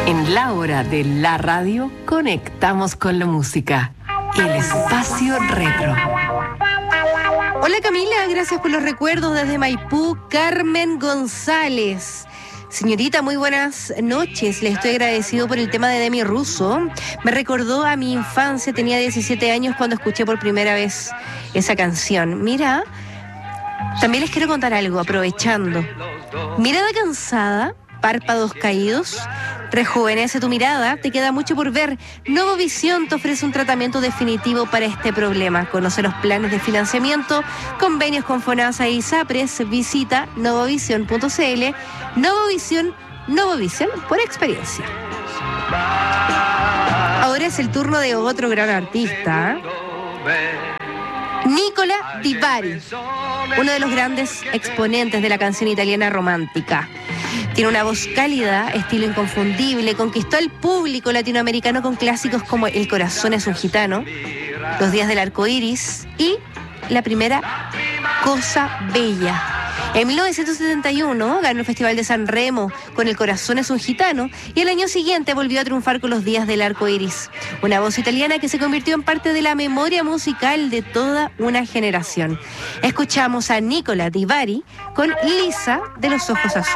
En la hora de la radio, conectamos con la música. El espacio retro. Hola Camila, gracias por los recuerdos desde Maipú. Carmen González. Señorita, muy buenas noches. Le estoy agradecido por el tema de Demi Russo. Me recordó a mi infancia, tenía 17 años cuando escuché por primera vez esa canción. Mira, también les quiero contar algo, aprovechando. Mirada cansada, párpados caídos, rejuvenece tu mirada, te queda mucho por ver. Novovisión te ofrece un tratamiento definitivo para este problema. Conoce los planes de financiamiento, convenios con FONASA y ISAPRES. Visita novovisión.cl. Novovisión por experiencia. Ahora es el turno de otro gran artista, Nicola Di Bari, uno de los grandes exponentes de la canción italiana romántica. Tiene una voz cálida, estilo inconfundible, conquistó al público latinoamericano con clásicos como El corazón es un gitano, Los días del arco iris y la primera Cosa bella. En 1971 ganó el Festival de San Remo con El corazón es un gitano y el año siguiente volvió a triunfar con Los días del arco iris. Una voz italiana que se convirtió en parte de la memoria musical de toda una generación. Escuchamos a Nicola Di Bari con Lisa de los ojos azules.